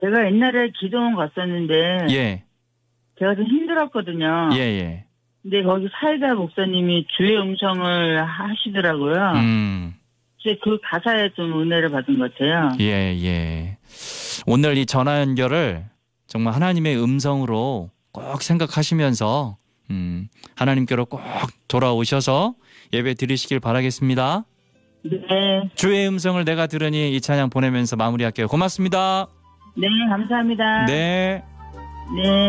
제가 옛날에 기도원 갔었는데 예. 제가 좀 힘들었거든요. 예, 예. 근데 거기 사이다 목사님이 주의 음성을 하시더라고요. 그래서 그 가사에 좀 은혜를 받은 것 같아요. 예, 예. 오늘 이 전화 연결을 정말 하나님의 음성으로 꼭 생각하시면서 하나님께로 꼭 돌아오셔서 예배 드리시길 바라겠습니다. 네. 주의 음성을 내가 들으니 이 찬양 보내면서 마무리할게요. 고맙습니다. 네, 감사합니다. 네. 네.